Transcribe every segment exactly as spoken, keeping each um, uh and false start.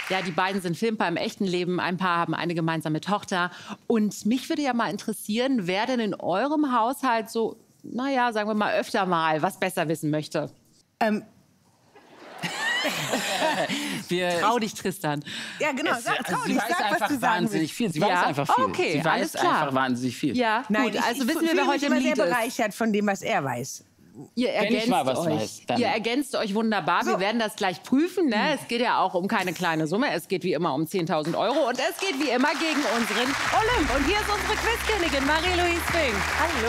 Ja, die beiden sind Filmpaar im echten Leben. Ein Paar haben eine gemeinsame Tochter. Und mich würde ja mal interessieren, wer denn in eurem Haushalt so, naja, sagen wir mal, öfter mal was besser wissen möchte. Ähm. Wir, Trau dich, Tristan. Ja, genau. Es, Sag, also trau sie dich, weiß sag, was einfach du sagen wahnsinnig willst. viel. Sie Ja? weiß einfach viel. Okay, sie weiß alles klar. einfach wahnsinnig viel. Ja, Nein, gut, also ich, wissen ich wir, wer fühle heute mich im immer Lied sehr ist. bereichert von dem, was er weiß. Ihr Wenn ich ergänzt mal was euch. weiß, dann- Ihr ergänzt euch wunderbar. So. Wir werden das gleich prüfen. Ne? Es geht ja auch um keine kleine Summe. Es geht wie immer um zehntausend Euro. Und es geht wie immer gegen unseren Olymp. Und hier ist unsere Quizkönigin Marie-Louise Fink. Hallo.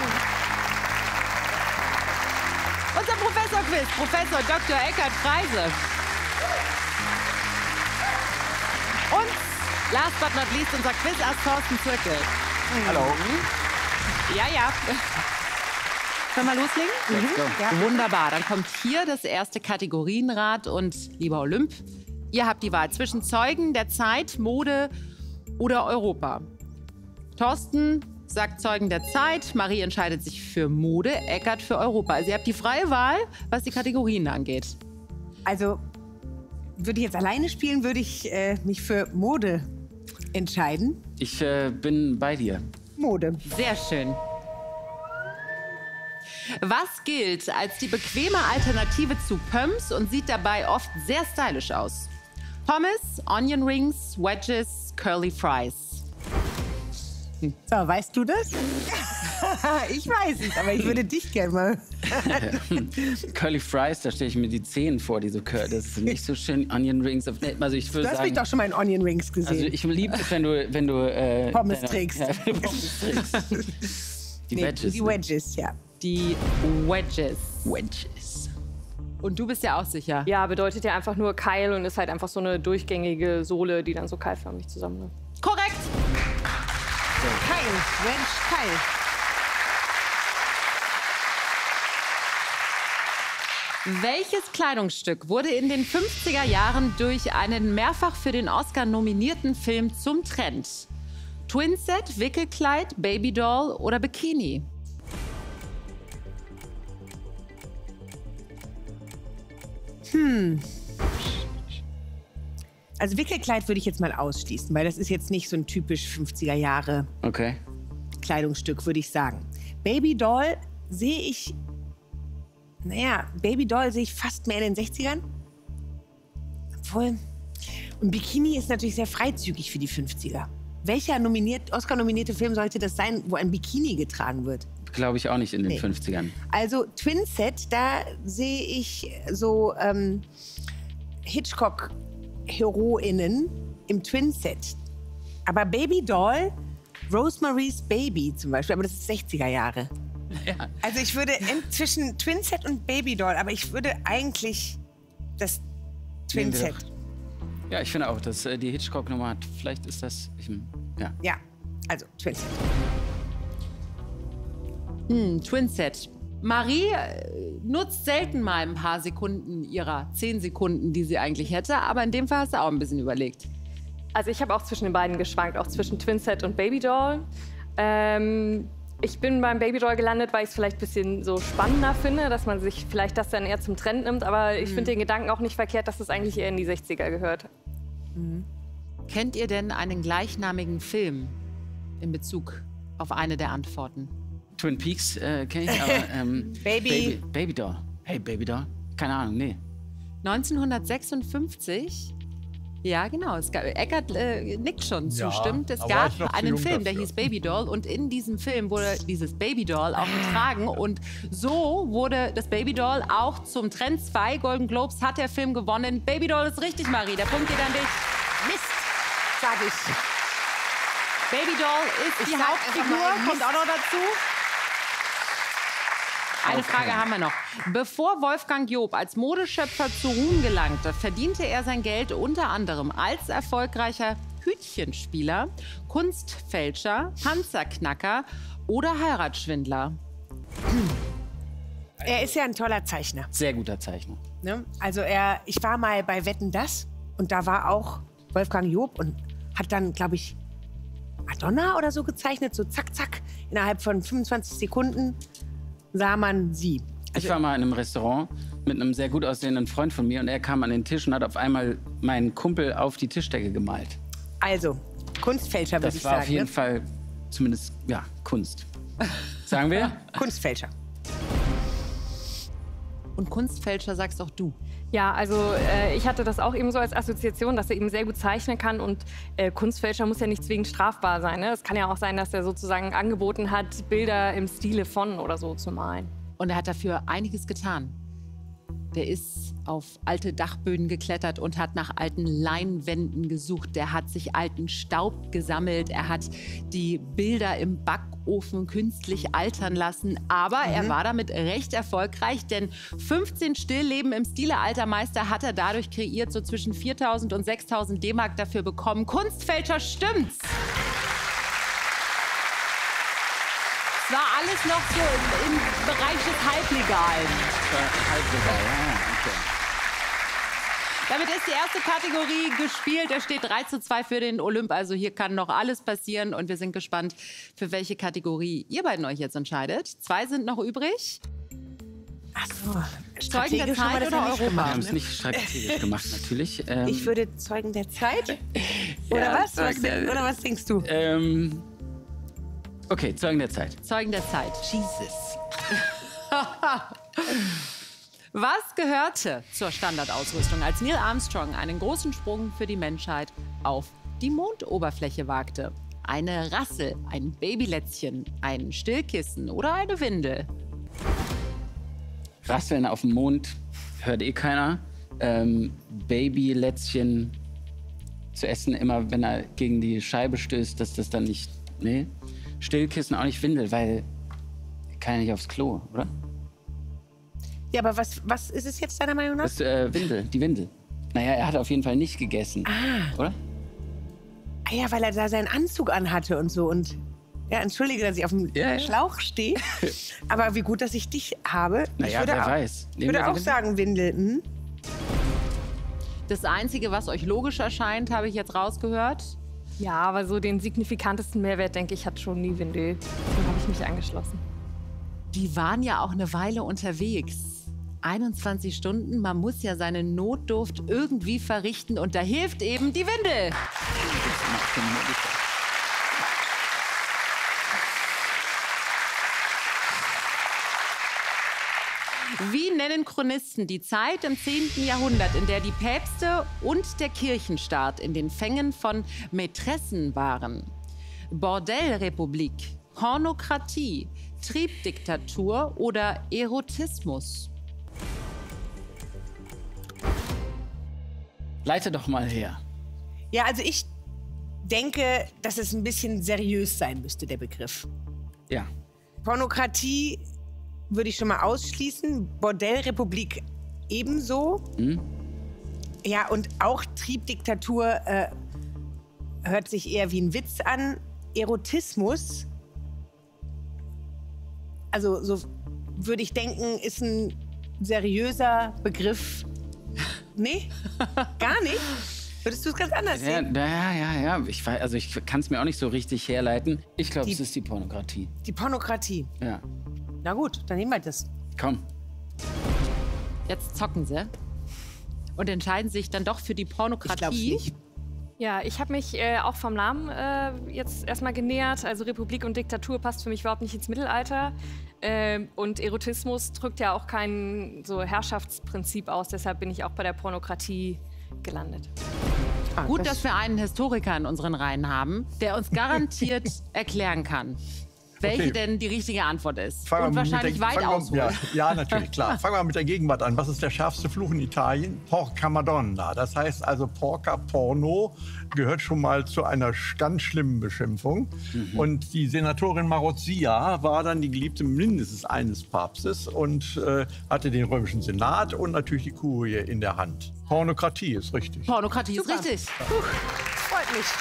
Unser Professor-Quiz, Professor Doktor Eckhard Freise. Und last but not least unser Quizass Thorsten Zirkel. Hallo. Ja, ja. Können wir loslegen? Let's go. Ja. Wunderbar, dann kommt hier das erste Kategorienrad. Und lieber Olymp, ihr habt die Wahl zwischen Zeugen der Zeit, Mode oder Europa. Thorsten sagt Zeugen der Zeit, Marie entscheidet sich für Mode, Eckhard für Europa. Also ihr habt die freie Wahl, was die Kategorien angeht. Also, würde ich jetzt alleine spielen, würde ich äh, mich für Mode entscheiden. Ich äh, bin bei dir. Mode. Sehr schön. Was gilt als die bequeme Alternative zu Pumps und sieht dabei oft sehr stylisch aus? Pommes, Onion Rings, Wedges, Curly Fries. So, weißt du das? Ich weiß es, aber ich würde dich gerne mal. Curly Fries, da stelle ich mir die Zehen vor, diese Curly. Das ist nicht so schön. Onion Rings. Also ich würde Du hast sagen, mich doch schon mal in Onion Rings gesehen. also ich liebe es, wenn du, wenn du äh, Pommes deine- trägst. Ja, wenn du Pommes trägst. Die nee, Wedges. die ne? Wedges, ja. Die Wedges. Wedges. Und du bist ja auch sicher. Ja, bedeutet ja einfach nur Keil und ist halt einfach so eine durchgängige Sohle, die dann so keilförmig zusammenläuft. Korrekt. Keil. Wedge, Keil. Welches Kleidungsstück wurde in den fünfziger Jahren durch einen mehrfach für den Oscar nominierten Film zum Trend? Twinset, Wickelkleid, Babydoll oder Bikini? Also Wickelkleid würde ich jetzt mal ausschließen, weil das ist jetzt nicht so ein typisch fünfziger Jahre Okay. Kleidungsstück, würde ich sagen. Babydoll sehe ich, naja, Babydoll sehe ich fast mehr in den sechzigern. Obwohl, und Bikini ist natürlich sehr freizügig für die fünfziger. Welcher nominiert, Oscar-nominierte Film sollte das sein, wo ein Bikini getragen wird? Glaube ich auch nicht in den Nee. fünfzigern. Also Twinset, da sehe ich so ähm, Hitchcock-HeroInnen im Twinset. Aber Babydoll, Rosemary's Baby zum Beispiel, aber das ist sechziger Jahre. Ja. Also ich würde zwischen Twinset und Babydoll, aber ich würde eigentlich das Twinset. Ja, ich finde auch, dass äh, die Hitchcock-Nummer hat. Vielleicht ist das. Ich, ja. Ja, also Twinset. Hm, Twinset. Marie äh, nutzt selten mal ein paar Sekunden ihrer zehn Sekunden, die sie eigentlich hätte. Aber in dem Fall hast du auch ein bisschen überlegt. Also ich habe auch zwischen den beiden geschwankt, auch zwischen Twinset und Babydoll. Ähm, ich bin beim Babydoll gelandet, weil ich es vielleicht ein bisschen so spannender finde, dass man sich vielleicht das dann eher zum Trend nimmt. Aber ich finde den Gedanken auch nicht verkehrt, dass es eigentlich eher in die sechziger gehört. Kennt ihr denn einen gleichnamigen Film in Bezug auf eine der Antworten? Twin Peaks äh, kenne ich, aber. Ähm, Baby. Baby. Babydoll. Hey, Babydoll? Keine Ahnung, nee. neunzehnhundertsechsundfünfzig? Ja, genau. Es gab, Eckart äh, nickt schon Ja, zustimmt. Es aber war gab ich noch zu einen jung Film, der dafür. hieß Babydoll. Und in diesem Film wurde dieses Babydoll auch getragen. Und so wurde das Babydoll auch zum Trend. Zwei Golden Globes hat der Film gewonnen. Babydoll ist richtig, Marie. Der Punkt geht an dich. Mist, sag ich. Babydoll ist Ich die sag Hauptfigur, einfach mal kommt auch noch dazu. Eine Okay. Frage haben wir noch. Bevor Wolfgang Job als Modeschöpfer zu Ruhm gelangte, verdiente er sein Geld unter anderem als erfolgreicher Hütchenspieler, Kunstfälscher, Panzerknacker oder Heiratsschwindler. Er ist ja ein toller Zeichner. Sehr guter Zeichner. Ne? Also er, ich war mal bei Wetten, das und da war auch Wolfgang Job und hat dann, glaube ich, Madonna oder so gezeichnet, so zack, zack, innerhalb von fünfundzwanzig Sekunden sah man sie. Ich war mal in einem Restaurant mit einem sehr gut aussehenden Freund von mir und er kam an den Tisch und hat auf einmal meinen Kumpel auf die Tischdecke gemalt. Also, Kunstfälscher würde Das ich war sagen. auf jeden ne? Fall zumindest, ja, Kunst. Sagen wir? Kunstfälscher. Und Kunstfälscher sagst auch du. Ja, also äh, ich hatte das auch eben so als Assoziation, dass er eben sehr gut zeichnen kann und äh, Kunstfälscher muss ja nicht zwingend strafbar sein. Ne? Es kann ja auch sein, dass er sozusagen angeboten hat, Bilder im Stile von oder so zu malen. Und er hat dafür einiges getan. Der ist auf alte Dachböden geklettert und hat nach alten Leinwänden gesucht. Der hat sich alten Staub gesammelt. Er hat die Bilder im Backofen künstlich altern lassen. Aber mhm. er war damit recht erfolgreich, denn fünfzehn Stillleben im Stile alter Meister hat er dadurch kreiert, so zwischen viertausend und sechstausend D-Mark dafür bekommen. Kunstfälscher, stimmt's? Es war alles noch so im, im Bereich des Halblegalen. Halblegal, ja, okay. Damit ist die erste Kategorie gespielt. Es steht drei zu zwei für den Olymp. Also hier kann noch alles passieren. Und wir sind gespannt, für welche Kategorie ihr beiden euch jetzt entscheidet. Zwei sind noch übrig. Ach so. Zeugen der Strategisch haben wir Zeit das oder ja nicht Europa? Wir haben gemacht, es ne? nicht strategisch gemacht, natürlich. Ähm, Ich würde Zeugen der Zeit. Oder Ja, was? was Zeugen der- oder was denkst du? ähm, okay, Zeugen der Zeit. Zeugen der Zeit. Jesus. Was gehörte zur Standardausrüstung, als Neil Armstrong einen großen Sprung für die Menschheit auf die Mondoberfläche wagte? Eine Rassel, ein Babylätzchen, ein Stillkissen oder eine Windel? Rasseln auf dem Mond hört eh keiner. Ähm, Babylätzchen zu essen, immer wenn er gegen die Scheibe stößt, dass das dann nicht. Nee. Stillkissen auch nicht Windel, weil kann ja nicht aufs Klo, oder? Ja, aber was, was ist es jetzt deiner Meinung nach? Das äh, Windel, die Windel. Naja, er hat auf jeden Fall nicht gegessen. Ah. Oder? Ah ja, weil er da seinen Anzug anhatte und so. Und ja, entschuldige, dass ich auf dem Ja, ja. Schlauch stehe. Aber wie gut, dass ich dich habe. Ich Naja, würde wer auch, weiß. Ich Nehmen würde wir auch die Windel? sagen Windel. Hm? Das Einzige, was euch logisch erscheint, habe ich jetzt rausgehört. Ja, aber so den signifikantesten Mehrwert, denke ich, hat schon die Windel. Dem habe ich mich angeschlossen. Die waren ja auch eine Weile unterwegs. einundzwanzig Stunden, man muss ja seine Notdurft irgendwie verrichten und da hilft eben die Windel. Wie nennen Chronisten die Zeit im zehnten Jahrhundert, in der die Päpste und der Kirchenstaat in den Fängen von Mätressen waren? Bordellrepublik, Pornokratie, Triebdiktatur oder Erotismus? Leite doch mal her. Ja, also ich denke, dass es ein bisschen seriös sein müsste, der Begriff. Ja. Pornokratie würde ich schon mal ausschließen. Bordellrepublik ebenso. Hm? Ja, und auch Triebdiktatur äh, hört sich eher wie ein Witz an. Erotismus, also so würde ich denken, ist ein seriöser Begriff. Nee, gar nicht. Würdest du es ganz anders Ja, sehen? ja, ja, ja. Ich, weiß- also ich kann es mir auch nicht so richtig herleiten. Ich glaube, Die- es ist die Pornokratie. Die Pornokratie. Ja. Na gut, dann nehmen wir das. Komm. Jetzt zocken sie und entscheiden sich dann doch für die Ich Pornokratie. glaube nicht. Ja, ich habe mich äh, auch vom Namen äh, jetzt erstmal genähert. Also Republik und Diktatur passt für mich überhaupt nicht ins Mittelalter. Ähm, und Erotismus drückt ja auch kein so Herrschaftsprinzip aus. Deshalb bin ich auch bei der Pornokratie gelandet. Ah, Gut, dass wir einen Historiker in unseren Reihen haben, der uns garantiert erklären kann, welche Okay. denn die richtige Antwort ist. Fangen wir Und mit der- wahrscheinlich weit fangen wir- ausholen. Ja, ja, natürlich, klar. Fangen wir mit der Gegenwart an. Was ist der schärfste Fluch in Italien? Porca Madonna. Das heißt also, Porca, Porno, gehört schon mal zu einer ganz schlimmen Beschimpfung. Und die Senatorin Marozia war dann die Geliebte mindestens eines Papstes und äh, hatte den römischen Senat und natürlich die Kurie in der Hand. Pornokratie ist richtig. Pornokratie ist Super. richtig. Freut mich.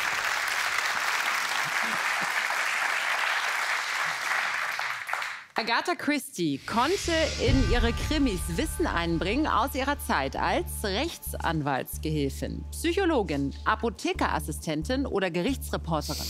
Agatha Christie konnte in ihre Krimis Wissen einbringen aus ihrer Zeit als Rechtsanwaltsgehilfin, Psychologin, Apothekerassistentin oder Gerichtsreporterin.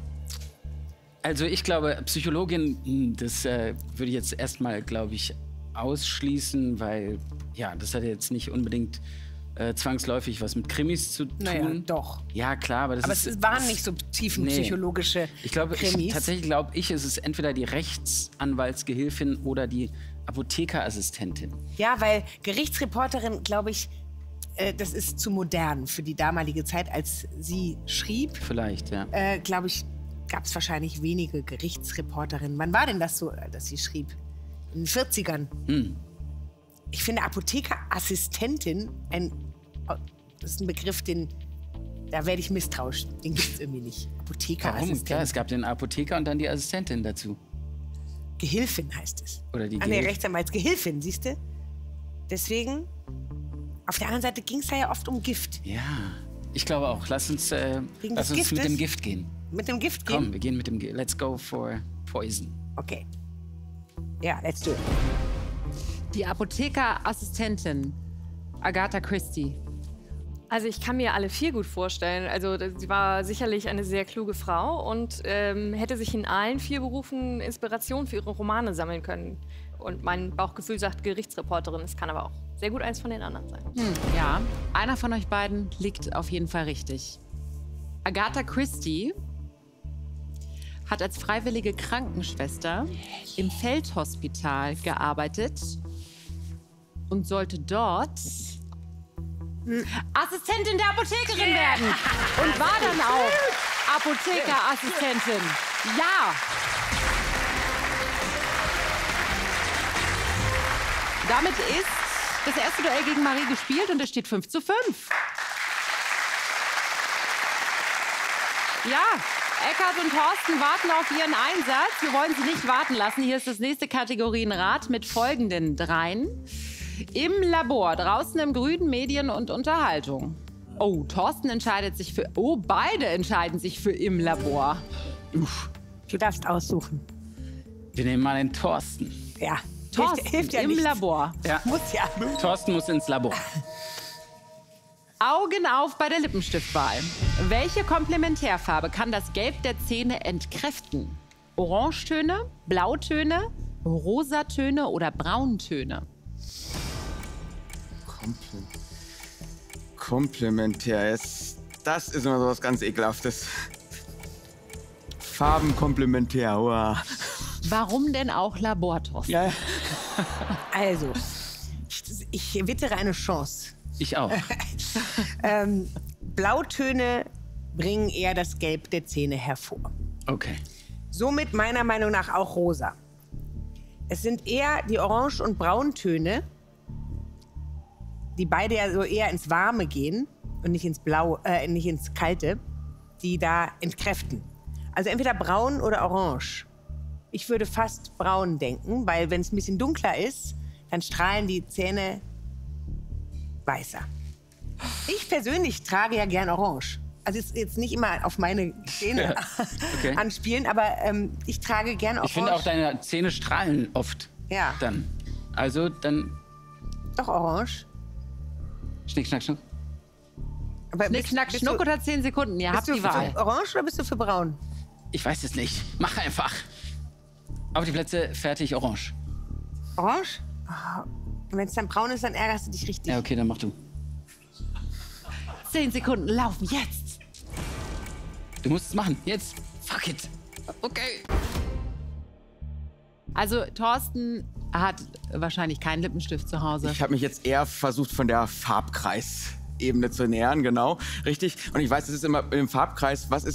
Also ich glaube, Psychologin, hm, das äh, würde ich jetzt erstmal, glaube ich, ausschließen, weil ja, das hat jetzt nicht unbedingt äh, zwangsläufig was mit Krimis zu tun. Naja, doch. Ja, klar, aber das Aber ist... es waren nicht so tiefenpsychologische nee. Ich glaube, Krimis. ich, tatsächlich glaube ich, ist es entweder die Rechtsanwaltsgehilfin oder die Apothekerassistentin. Ja, weil Gerichtsreporterin, glaube ich, äh, das ist zu modern für die damalige Zeit, als sie schrieb. Vielleicht, ja. Äh, glaube ich, gab es wahrscheinlich wenige Gerichtsreporterinnen. Wann war denn das so, dass sie schrieb? In den vierzigern. Hm. Ich finde Apothekerassistentin, ein, das ist ein Begriff, den, da werde ich misstrauisch. Den gibt es irgendwie nicht. Warum? Apothekerassistentin. Klar, es gab den Apotheker und dann die Assistentin dazu. Gehilfin heißt es. Oder die Ah, nee, Gehilfin. Rechtsanwaltsgehilfin, siehst du? Deswegen, auf der anderen Seite ging es da ja oft um Gift. Ja, ich glaube auch. Lass uns, äh, Wegen lass des uns mit Giftes? dem Gift gehen. Mit dem Gift Komm, gehen? wir gehen mit dem Gift. Let's go for poison. Okay. Ja, let's do it. Die Apothekerassistentin Agatha Christie. Also ich kann mir alle vier gut vorstellen. Also sie war sicherlich eine sehr kluge Frau und ähm, hätte sich in allen vier Berufen Inspiration für ihre Romane sammeln können. Und mein Bauchgefühl sagt Gerichtsreporterin. Es kann aber auch sehr gut eins von den anderen sein. Hm, ja, einer von euch beiden liegt auf jeden Fall richtig. Agatha Christie hat als freiwillige Krankenschwester im Feldhospital gearbeitet und sollte dort Assistentin der Apothekerin werden. Und war dann auch Apothekerassistentin. Ja. Damit ist das erste Duell gegen Marie gespielt und es steht fünf zu fünf. Ja, Eckart und Thorsten warten auf ihren Einsatz. Wir wollen sie nicht warten lassen. Hier ist das nächste Kategorienrad mit folgenden dreien. Im Labor, draußen im Grünen, Medien und Unterhaltung. Oh, Thorsten entscheidet sich für... Oh, beide entscheiden sich für im Labor. Uff. Du darfst aussuchen. Wir nehmen mal den Thorsten. Ja. Thorsten hilft, hilft ja im nichts. Labor. Ja. Muss ja. Thorsten muss ins Labor. Augen auf bei der Lippenstiftwahl. Welche Komplementärfarbe kann das Gelb der Zähne entkräften? Orangetöne, Blautöne, Rosatöne oder Brauntöne? Komple Komplementär. Es, das ist immer so was ganz Ekelhaftes. Farben komplementär. Wow. Warum denn auch Labor, Thorsten? Ja. Also, ich, ich wittere eine Chance. Ich auch. Ähm, Blautöne bringen eher das Gelb der Zähne hervor. Okay. Somit meiner Meinung nach auch rosa. Es sind eher die Orange- und Brauntöne, die beide ja so eher ins Warme gehen und nicht ins Blau, äh, nicht ins Kalte, die da entkräften. Also entweder braun oder orange. Ich würde fast braun denken, weil wenn es ein bisschen dunkler ist, dann strahlen die Zähne weißer. Ich persönlich trage ja gern orange. Also jetzt, jetzt nicht immer auf meine Zähne okay. anspielen, aber ähm, ich trage gern orange. Ich finde auch, deine Zähne strahlen oft. Ja. Dann. Also, dann Doch orange. Schnick, schnack, schnuck. Aber Schnick, bist- schnack, bist schnuck du, oder zehn Sekunden? Ihr habt bist du die für Wahl. orange oder bist du für braun? Ich weiß es nicht. Mach einfach. Auf die Plätze, fertig, orange. Orange? Oh, wenn es dann braun ist, dann ärgerst du dich richtig. Ja, okay, dann mach du. Zehn Sekunden laufen jetzt. Du musst es machen. Jetzt. Fuck it. Okay. Also Thorsten hat wahrscheinlich keinen Lippenstift zu Hause. Ich habe mich jetzt eher versucht, von der Farbkreisebene zu nähern, genau. Richtig. Und ich weiß, es ist immer im Farbkreis, was ist